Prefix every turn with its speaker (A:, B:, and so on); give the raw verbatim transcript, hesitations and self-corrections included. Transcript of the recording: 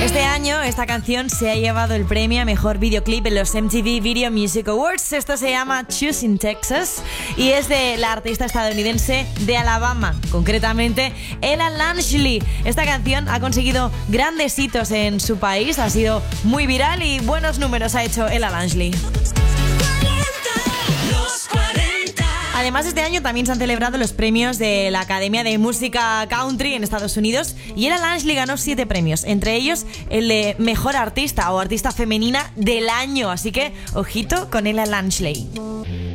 A: Este año esta canción se ha llevado el premio a Mejor Videoclip en los M T V Video Music Awards. Esto se llama Choosing Texas y es de la artista estadounidense de Alabama, concretamente Ella Langley. Esta canción ha conseguido grandes hitos en su país, ha sido muy viral y buenos números ha hecho Ella Langley. Además, este año también se han celebrado los premios de la Academia de Música Country en Estados Unidos y Ella Langley ganó siete premios, entre ellos el de Mejor Artista o Artista Femenina del Año. Así que, ojito con Ella Langley.